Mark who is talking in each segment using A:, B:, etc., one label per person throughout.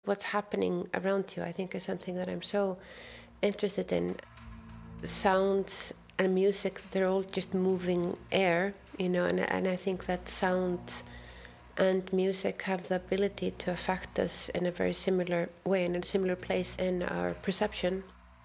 A: what's happening around you, I think, is something that I'm so interested in. Sounds and music, they're all just moving air, and I think that sound and music have the ability to affect us in a very similar way, in a similar place in our perception.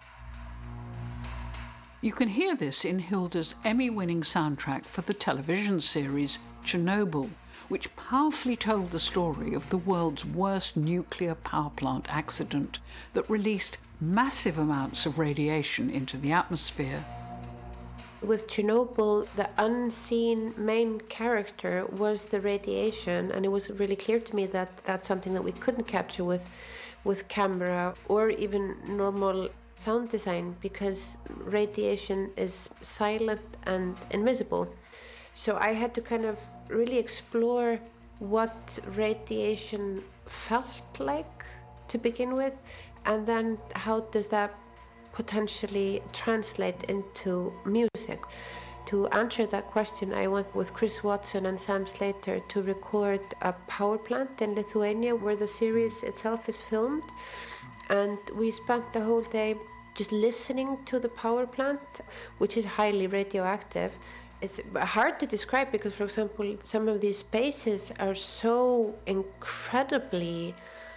B: You can hear this in Hilda's Emmy-winning soundtrack for the television series Chernobyl, which powerfully told the story of the world's worst nuclear power plant accident that released massive amounts of radiation into the atmosphere.
A: With Chernobyl, the unseen main character was the radiation, and it was really clear to me that that's something that we couldn't capture with camera or even normal sound design, because radiation is silent and invisible. So I had to kind of really explore what radiation felt like to begin with, and then how does that potentially translate into music. To answer that question, I went with Chris Watson and Sam Slater to record a power plant in Lithuania where the series itself is filmed, and we spent the whole day just listening to the power plant, which is highly radioactive. It's hard to describe because, for example, some of these spaces are so incredibly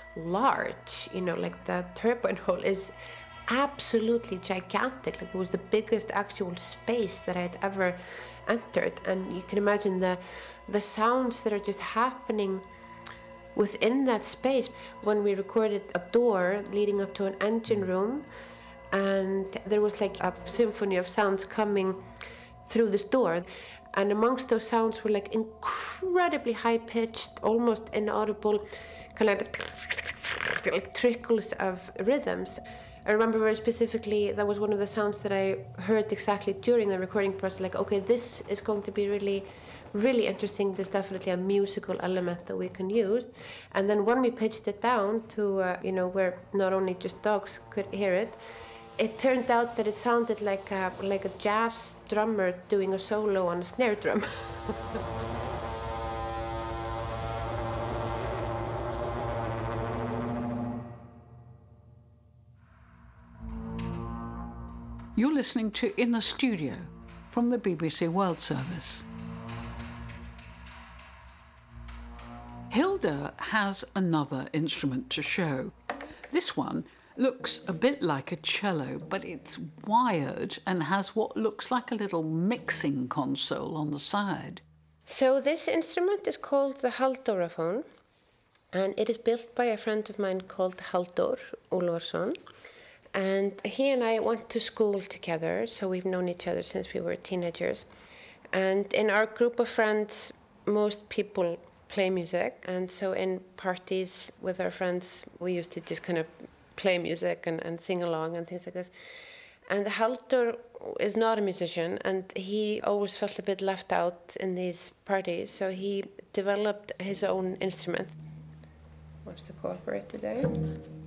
A: large, like the turbine hole is absolutely gigantic. Like, it was the biggest actual space that I'd ever entered, and you can imagine the sounds that are just happening within that space. When we recorded a door leading up to an engine room, and there was like a symphony of sounds coming through this door, and amongst those sounds were like incredibly high-pitched, almost inaudible, kind of like trickles of rhythms. I remember very specifically that was one of the sounds that I heard exactly during the recording process, like, okay, this is going to be really, really interesting. There's definitely a musical element that we can use. And then when we pitched it down to, where not only just dogs could hear it, it turned out that it sounded like a jazz drummer doing a solo on a snare drum.
B: You're listening to In the Studio from the BBC World Service. Hilda has another instrument to show. This one looks a bit like a cello, but it's wired and has what looks like a little mixing console on the side.
A: So this instrument is called the Halldóraphone, and it is built by a friend of mine called Halldór Úlfarsson. And he and I went to school together, so we've known each other since we were teenagers. And in our group of friends, most people play music. And so in parties with our friends, we used to just kind of play music and sing along and things like this. And Halldór is not a musician, and he always felt a bit left out in these parties, so he developed his own instrument. Wants to cooperate today.